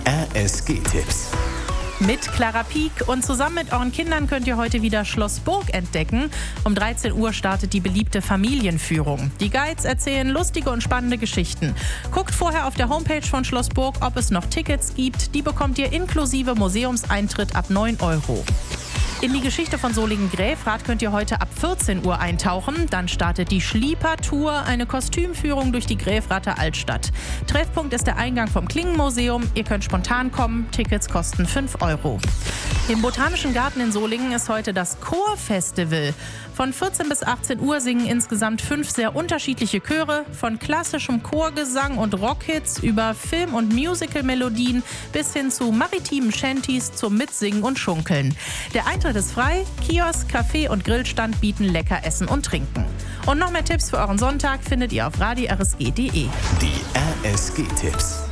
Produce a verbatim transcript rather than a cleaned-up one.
R S G-Tipps. Mit Clara Pieck und zusammen mit euren Kindern könnt ihr heute wieder Schloss Burg entdecken. Um dreizehn Uhr startet die beliebte Familienführung. Die Guides erzählen lustige und spannende Geschichten. Guckt vorher auf der Homepage von Schloss Burg, ob es noch Tickets gibt. Die bekommt ihr inklusive Museumseintritt ab neun Euro. In die Geschichte von Solingen-Gräfrath könnt ihr heute ab vierzehn Uhr eintauchen. Dann startet die Schlieper-Tour, eine Kostümführung durch die Gräfrather Altstadt. Treffpunkt ist der Eingang vom Klingenmuseum. Ihr könnt spontan kommen. Tickets kosten fünf Euro. Im Botanischen Garten in Solingen ist heute das Chorfestival. Von vierzehn bis achtzehn Uhr singen insgesamt fünf sehr unterschiedliche Chöre. Von klassischem Chorgesang und Rockhits über Film- und Musical-Melodien bis hin zu maritimen Shanties zum Mitsingen und Schunkeln. Der Eintritt ist frei. Kiosk, Café und Grillstand bieten lecker Essen und Trinken. Und noch mehr Tipps für euren Sonntag findet ihr auf radio r s g punkt d e. Die R S G-Tipps.